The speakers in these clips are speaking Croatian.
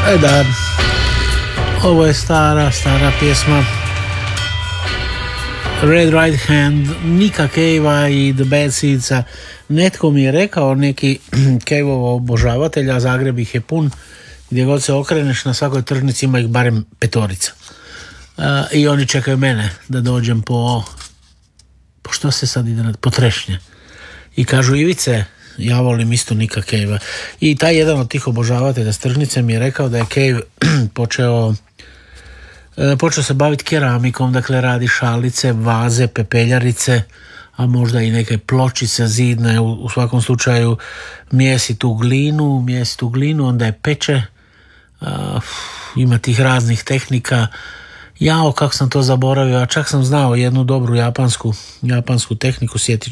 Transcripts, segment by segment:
Da, ovo je stara pjesma Red Right Hand, Nika Cave-a i The Bad Seeds-a. Netko mi je rekao, neki Cave-ov obožavatelj, a Zagreb ih je pun, gdje god se okreneš na svakoj tržnici ima ih barem 5. I oni čekaju mene da dođem po što se sad ide po trešnje. I kažu, Ivice, ja volim isto Nika Cave-a. I taj jedan od tih obožavatelja s tržnice mi je rekao da je Cave počeo se baviti keramikom, dakle radi šalice, vaze, pepeljarice, a možda i neke pločice zidne, u svakom slučaju mjesi tu glinu, onda je peče, ima tih raznih tehnika. Jao, kako sam to zaboravio, a čak sam znao jednu dobru japansku tehniku, sjetit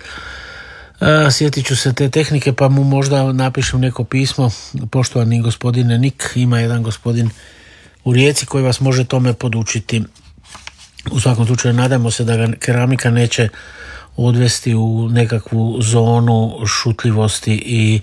ću se te tehnike, pa mu možda napišem neko pismo. Poštovani gospodine Nik, ima jedan gospodin u Rijeci koji vas može tome podučiti. U svakom slučaju nadamo se da ga keramika neće odvesti u nekakvu zonu šutljivosti i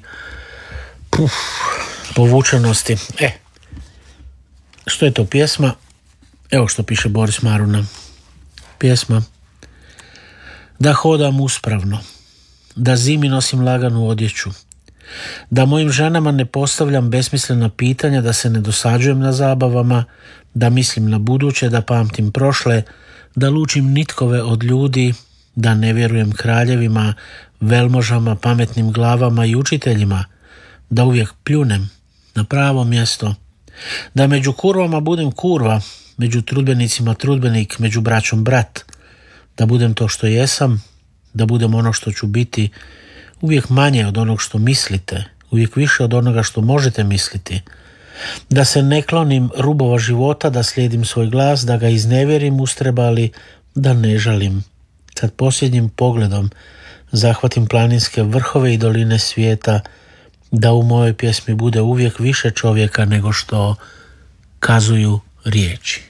povučenosti. Što je to pjesma? Evo što piše Boris Maruna. Pjesma: da hodam uspravno, da zimi nosim laganu odjeću, da mojim ženama ne postavljam besmislena pitanja, da se ne dosađujem na zabavama, da mislim na buduće, da pamtim prošle, da lučim nitkove od ljudi, da ne vjerujem kraljevima, velmožama, pametnim glavama i učiteljima, da uvijek pljunem na pravo mjesto, da među kurvama budem kurva, među trudbenicima trudbenik, među braćom brat, da budem to što jesam, da budem ono što ću biti, uvijek manje od onog što mislite, uvijek više od onoga što možete misliti, da se ne klonim rubova života, da slijedim svoj glas, da ga iznevjerim ustrebali, da ne žalim. Kad posljednjim pogledom zahvatim planinske vrhove i doline svijeta, da u mojoj pjesmi bude uvijek više čovjeka nego što kazuju riječi.